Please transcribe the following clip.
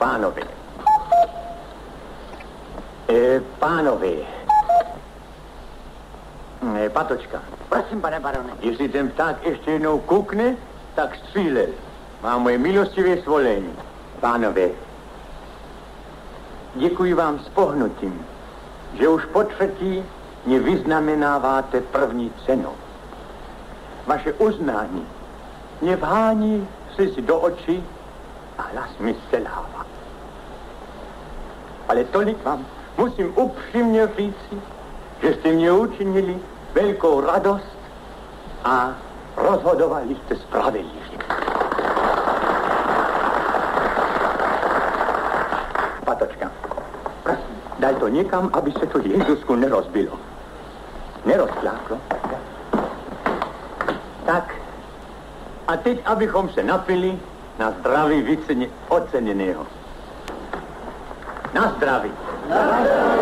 Pánové. Pánové. Patočka. Prosím, pane barone. Jestli ten pták ještě jednou koukne, tak střílel. Má moje milostivé svolení. Pánové, děkuji vám s pohnutím, že už po třetí mě vyznamenáváte první cenou. Vaše uznání mě vhání slzy do očí a hlas mi selhává. Ale tolik vám musím upřímně říci, že jste mě učinili velkou radost a rozhodovali jste spravedlivě. Patočka, prosím, daj to někam, aby se to Jezusku nerozbilo. Nerozpláklo. Tak, a teď, abychom se napili na zdraví oceněného. Na zdraví.